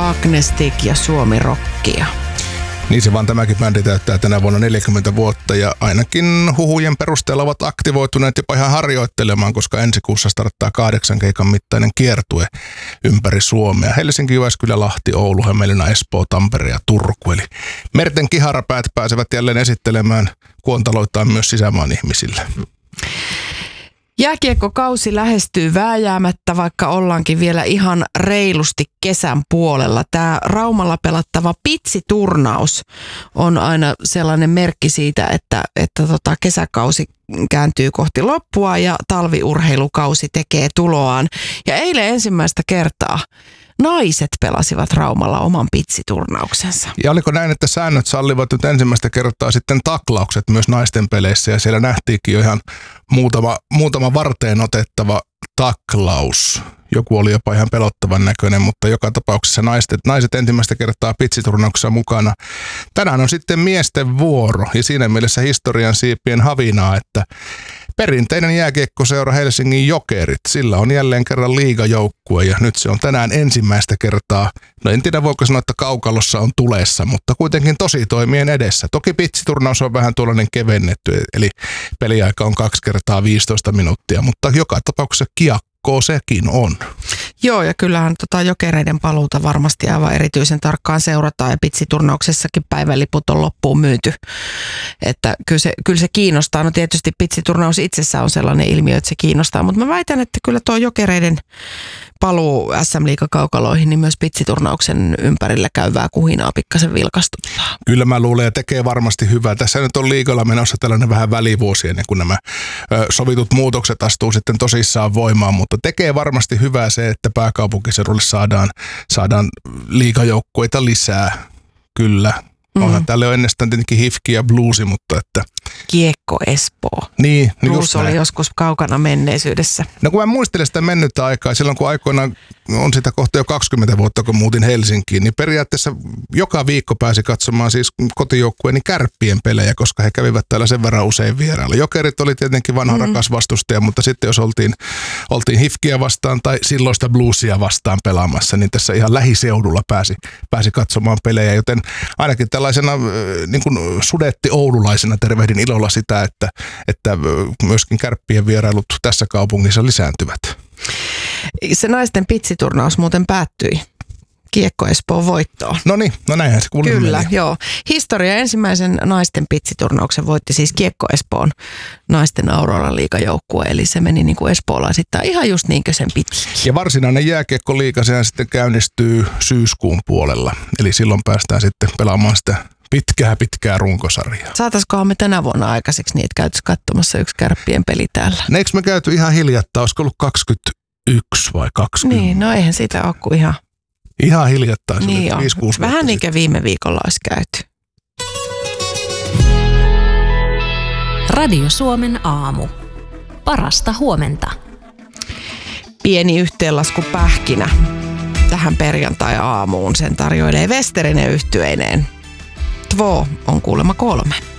Agnestic ja Suomi Rockia. Niin se vaan tämäkin bändi täyttää tänä vuonna 40 vuotta ja ainakin huhujen perusteella ovat aktivoituneet jopa ihan harjoittelemaan, koska ensi kuussa starttaa 8 keikan mittainen kiertue ympäri Suomea. Helsinki, Jyväskylä, Lahti, Oulu, Hämeenlinna, Espoo, Tampere ja Turku. Eli merten kiharapäät pääsevät jälleen esittelemään kuontaloitaan myös sisämaan ihmisille. Jääkiekkokausi lähestyy vääjäämättä, vaikka ollaankin vielä ihan reilusti kesän puolella. Tämä Raumalla pelattava pitsiturnaus on aina sellainen merkki siitä, että kesäkausi kääntyy kohti loppua ja talviurheilukausi tekee tuloaan. Ja eilen ensimmäistä kertaa naiset pelasivat Raumalla oman pitsiturnauksensa. Ja oliko näin, että säännöt sallivat nyt ensimmäistä kertaa sitten taklaukset myös naisten peleissä ja siellä nähtiinkin jo ihan muutama varteen otettava taklaus. Joku oli jopa ihan pelottavan näköinen, mutta joka tapauksessa naiset ensimmäistä kertaa pitsiturnauksessa mukana. Tänään on sitten miesten vuoro ja siinä mielessä historian siipien havinaa, että perinteinen jääkiekkoseura Helsingin Jokerit, sillä on jälleen kerran liigajoukkue ja nyt se on tänään ensimmäistä kertaa, no en tiedä voiko sanoa, että kaukalossa on tulessa, mutta kuitenkin tosi toimien edessä. Toki pitsiturnaus on vähän tuollainen kevennetty, eli peliaika on 2 kertaa 15 minuuttia, mutta joka tapauksessa kiekkoa sekin on. Joo, ja kyllähän Jokereiden paluuta varmasti aivan erityisen tarkkaan seurataan ja pitsiturnauksessakin päiväliput on loppuun myyty. Että kyllä se kiinnostaa. No tietysti pitsiturnaus itsessään on sellainen ilmiö, että se kiinnostaa, mutta mä väitän, että kyllä tuo Jokereiden paluu SM-liigakaukaloihin, niin myös pitsiturnauksen ympärillä käyvää kuhinaa pikkasen vilkastuttaa. Kyllä mä luulen ja tekee varmasti hyvää. Tässä nyt on liigalla menossa tällainen vähän välivuosi ennen kuin nämä sovitut muutokset astuu sitten tosissaan voimaan, mutta tekee varmasti hyvää se, että pääkaupunkiseudulle saadaan liigajoukkueita lisää. Kyllä. Onhan täällä jo ennestään tietenkin hifki ja bluesi, mutta että Kiekko Espoo. Niin, Blues oli joskus kaukana menneisyydessä. No kun mä muistelen sitä mennyttä aikaa, silloin kun aikoinaan on sitä kohta jo 20 vuotta, kun muutin Helsinkiin, niin periaatteessa joka viikko pääsi katsomaan siis kotijoukkueeni Kärppien pelejä, koska he kävivät täällä sen verran usein vierailla. Jokerit oli tietenkin vanha rakas vastustaja, mutta sitten jos oltiin hifkiä vastaan tai silloista bluesia vastaan pelaamassa, niin tässä ihan lähiseudulla pääsi katsomaan pelejä, joten ainakin tällaisena niin kuin sudetti oululaisena tervehdin ilolla sitä, että myöskin Kärppien vierailut tässä kaupungissa lisääntyvät. Se naisten pitsiturnaus muuten päättyi Kiekko Espoon voittoon. No näinhän se kuuluu. Kyllä, meni. joo. Historia ensimmäisen naisten pitsiturnauksen voitti siis Kiekko Espoon naisten Auroran liigajoukkue, eli se meni niin kuin espoolaisittain ihan just niin kuin sen piti. Ja varsinainen jääkiekkoliiga sehän sitten käynnistyy syyskuun puolella, eli silloin päästään sitten pelaamaan sitä pitkää runkosarjaa. Saataisikohan me tänä vuonna aikaiseksi niin, että käytäisiin katsomassa yksi Kärppien peli täällä? Eikö me käyty ihan hiljattain? Olisiko ollut 21 vai 20? Niin, no eihän siitä ole kuin ihan hiljattain. Niin on. 5-6 vähän niin kuin viime viikolla olisi käyty. Radio Suomen aamu. Parasta huomenta. Pieni yhteenlasku pähkinä tähän perjantai-aamuun. Sen tarjoilee Westerinen yhtyeineen. Två on kuulemma 3.